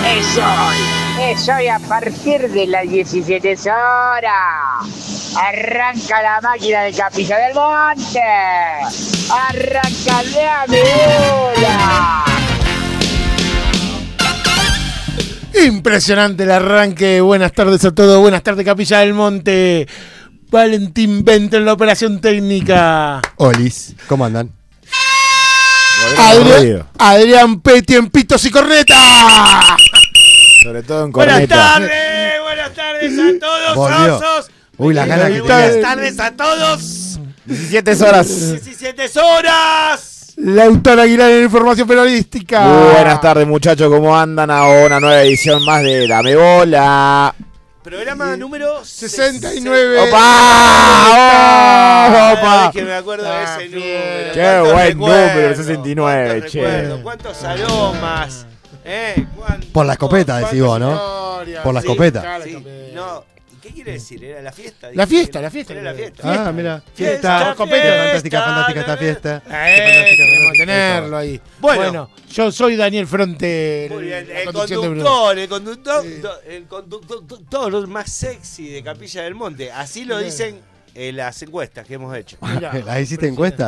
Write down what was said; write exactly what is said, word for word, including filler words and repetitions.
Es hoy, es hoy a partir de las diecisiete horas. Arranca la máquina de Capilla del Monte. Arranca la bola. Impresionante el arranque. Buenas tardes a todos. Buenas tardes, Capilla del Monte. Valentín Bento en la operación técnica. Olis, ¿cómo andan? Adri- Adrián Petty en pitos y corneta. Sobre todo en corneta. Buenas tardes, buenas tardes a todos. Volvió. Osos. Uy, las ganas que Buenas tenía. tardes a todos. diecisiete horas. diecisiete horas. Lautaro Aguilar en información periodística. Buenas tardes, muchachos, ¿cómo andan? A una nueva edición más de Dame Bola. Programa número sesenta y nueve. ¡Opa! ¡Opa! Es que me acuerdo de ese número. Qué ¿Cuántos buen recuerdos? número, sesenta y nueve, ¿Cuántos che. recuerdos? ¿Cuántos aromas? ¿Eh? ¿Cuántos- Por la escopeta, decís vos, ¿no? historias? Por la Sí, escopeta. claro, Sí, escopeta. no, ¿y qué quiere decir? ¿Era la fiesta? La Dije, fiesta, era- la fiesta. Era la fiesta. Ah, mira. Fiesta, Fiesta, copeta. fiesta, fantástica, fantástica esta fiesta. Qué Eh, fantástica, tenemos que fantástica. tenerlo ahí. Bueno. Bueno, yo soy Daniel Fronte. Muy bien, la el conducción de Bruno. conductor, el conductor, do- el conductor más sexy de Capilla del Monte. Así lo Bien. dicen en las encuestas que hemos hecho. Mirá. ¿La hiciste encuesta?